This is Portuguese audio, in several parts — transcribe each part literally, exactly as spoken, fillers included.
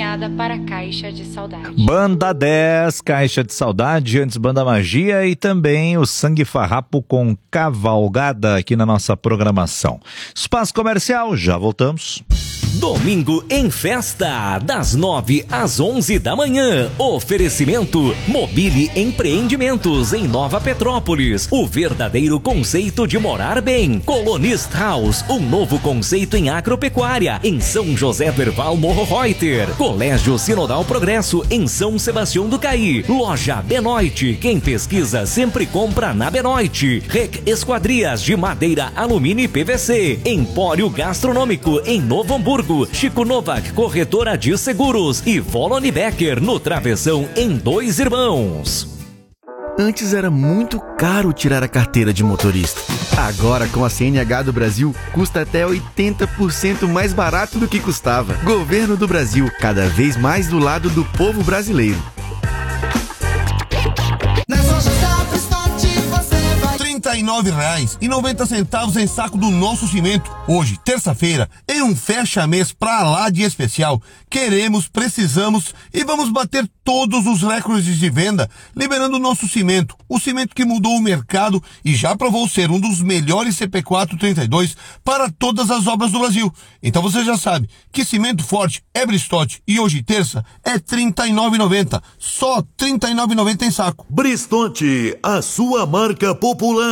encaminhada para a Caixa de Saudade. Banda dez, Caixa de Saudade, antes Banda Magia e também o Sangue Farrapo com Cavalgada aqui na nossa programação. Espaço Comercial, já voltamos. Domingo em festa, das nove às onze da manhã. Oferecimento Mobile Empreendimentos em Nova Petrópolis. O verdadeiro conceito de morar bem. Colonist House, um novo conceito em agropecuária em São José do Herval Morro Reuter. Colégio Sinodal Progresso em São Sebastião do Caí. Loja Benoit, quem pesquisa sempre compra na Benoit. Rec Esquadrias de madeira, alumínio e P V C. Empório Gastronômico em Novo Hamburgo. Chico Novak, corretora de seguros, e Volone Becker no Travessão em Dois Irmãos. Antes era muito caro tirar a carteira de motorista. Agora, com a C N H do Brasil, custa até oitenta por cento mais barato do que custava. Governo do Brasil, cada vez mais do lado do povo brasileiro. trinta e nove reais e noventa centavos em saco do nosso cimento. Hoje, terça-feira, em um fecha-mês pra lá de especial. Queremos, precisamos e vamos bater todos os recordes de venda, liberando o nosso cimento. O cimento que mudou o mercado e já provou ser um dos melhores C P quatro trinta e dois para todas as obras do Brasil. Então você já sabe que cimento forte é Bristote e hoje, terça, é trinta e nove reais e noventa centavos. Só trinta e nove reais e noventa centavos em saco. Bristote, a sua marca popular.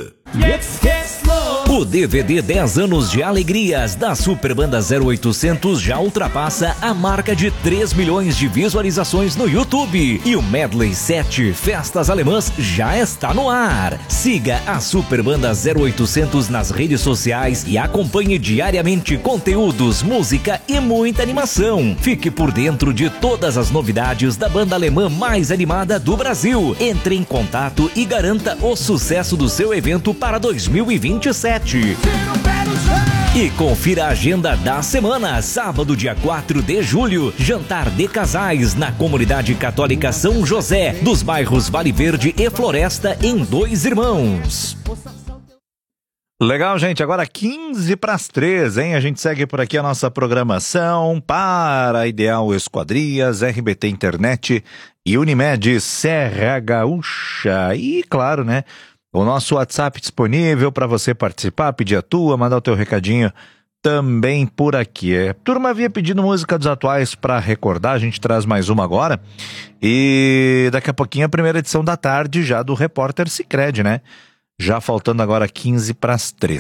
O D V D dez anos de alegrias da Super Banda zero oitocentos já ultrapassa a marca de três milhões de visualizações no YouTube. E o Medley sete Festas Alemãs já está no ar. Siga a Super Banda zero oitocentos nas redes sociais e acompanhe diariamente conteúdos, música e muita animação. Fique por dentro de todas as novidades da banda alemã mais animada do Brasil. Entre em contato e garanta o sucesso do seu evento para dois mil e vinte e sete. E confira a agenda da semana. Sábado, dia quatro de julho, jantar de casais na Comunidade Católica São José, dos bairros Vale Verde e Floresta, em Dois Irmãos. Legal, gente. Agora quinze para as três, hein? A gente segue por aqui a nossa programação para Ideal Esquadrias, R B T Internet e Unimed Serra Gaúcha. E, claro, né? O nosso WhatsApp disponível para você participar, pedir a tua, mandar o teu recadinho também por aqui. É, a turma havia pedido música dos atuais para recordar, a gente traz mais uma agora. E daqui a pouquinho a primeira edição da tarde já do Repórter Sicredi, né? Já faltando agora quinze para as três.